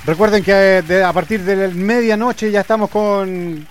Recuerden que a partir de la medianoche ya estamos con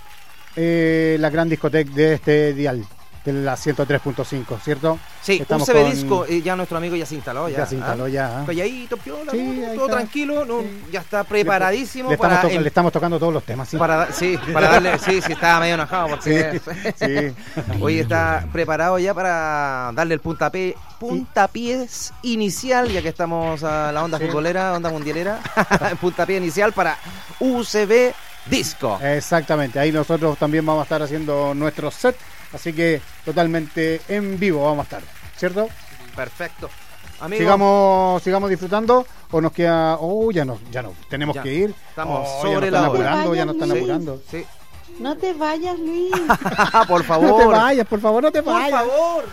la gran discoteca de este dial, de la 103.5, ¿cierto? Sí, estamos UCB con... Disco, ya nuestro amigo ya se instaló. Ya se instaló, ya. Calladito, piola, Sí, todo tranquilo, ya está preparadísimo. Le estamos tocando todos los temas, ¿sí? Para darle, sí, estaba medio enojado porque sí. Hoy está preparado ya para darle el puntapiés inicial, ya que estamos a la onda futbolera, onda mundialera, puntapié inicial para UCB Disco. Exactamente, ahí nosotros también vamos a estar haciendo nuestro set, así que totalmente en vivo vamos a estar, ¿cierto? Perfecto. Amigo, sigamos disfrutando o nos queda, ya no tenemos que ir. Estamos sobre la hora. Vayas, Ya nos están Luis. apurando. Sí. No te vayas, Luis. Por favor. No te vayas, por favor, no te Por vayas. favor.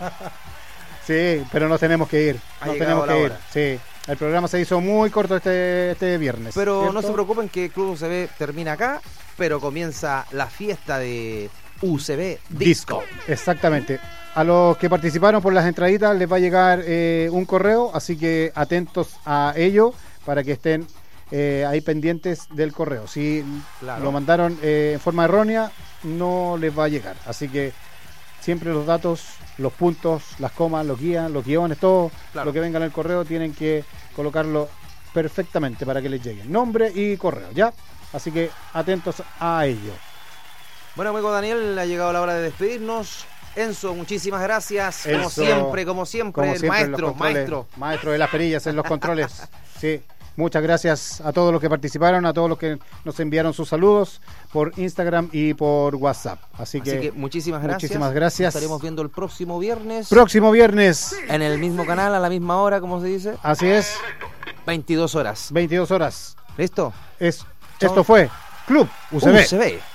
Sí, pero nos tenemos que ir. Nos tenemos que ir. Hora. Sí. El programa se hizo muy corto este viernes. Pero ¿cierto? no se preocupen que Club UCB termina acá, pero comienza la fiesta de UCB Disco. Exactamente. A los que participaron por las entraditas les va a llegar un correo, así que atentos a ello para que estén ahí pendientes del correo. Si lo mandaron en forma errónea, no les va a llegar. Así que siempre los datos, los puntos, las comas, los guiones, todo lo que venga en el correo tienen que colocarlo perfectamente para que les llegue. Nombre y correo, ¿ya? Así que atentos a ello. Bueno, amigo Daniel, ha llegado la hora de despedirnos. Enzo, muchísimas gracias. Enzo, como siempre, el maestro de las perillas en los controles. Sí. Muchas gracias a todos los que participaron, a todos los que nos enviaron sus saludos por Instagram y por WhatsApp. Así que muchísimas gracias. Nos estaremos viendo el próximo viernes. En el mismo canal, a la misma hora, ¿cómo se dice? Así es. 22 horas. ¿Listo? ¿Listo? Esto fue Club UCB.